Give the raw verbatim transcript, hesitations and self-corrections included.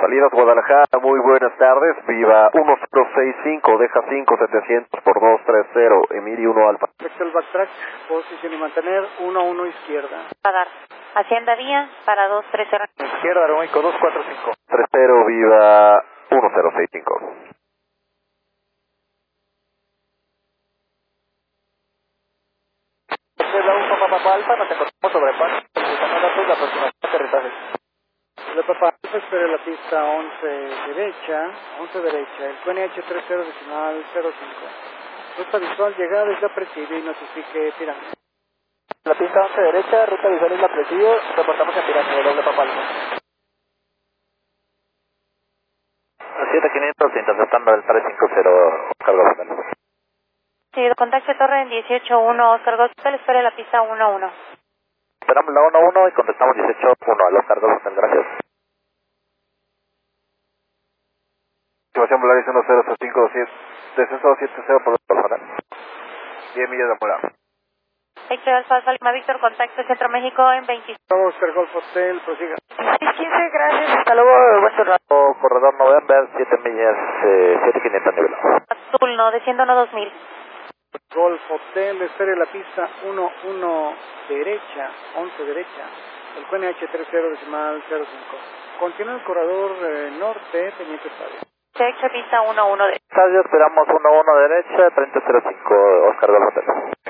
Salidas Guadalajara, muy buenas tardes, viva uno cero seis cinco, deja cinco setecientos por dos tres cero, Emilio uno Alfa. Respecto al backtrack, posición y mantener, uno uno izquierda. A dar. Hacienda Vía para dos tres cero. Izquierda, aeroméxico dos cuatro cinco. tres cero, viva uno cero seis cinco. La uno Papa Alfa, nos encontramos sobre Pan, solicitando datos de aproximación de aterrizaje. La Papa Alfa espera la pista once derecha, once derecha, el Q N H tres cero decimal cero cinco. Ruta visual, llegada es la presidio y notifique pirámide. La pista once derecha, ruta visual es la presidio, reportamos en pirámide, doble Papa Alfa. siete quinientos, interceptando el tres cinco cero, Oscar González. Sí, contacto torre en dieciocho uno, Oscar González, espere la pista uno uno. Esperamos la uno uno y contestamos dieciocho uno al Oscar González, gracias. Estimación Volaris uno cero cinco siete, descenso siete cero por dos, diez millas de mola. Héctor Alfa Alfa Lima Víctor, contacto Centro México en veinticinco. Oscar Golf Hotel, prosiga. quince, gracias, hasta luego, buen turno. Corredor November, siete millas, eh, siete quinientos nivel. Azul, no, desciendo no dos mil. Golf Hotel, espere la pista uno uno derecha, once derecha, el Q N H tres cero decimal cero cinco. Continúa el corredor eh, norte, teniente estadio. Derecha pista uno uno de. Estadio, esperamos uno uno derecha, treinta cero cinco, Oscar Golf Hotel.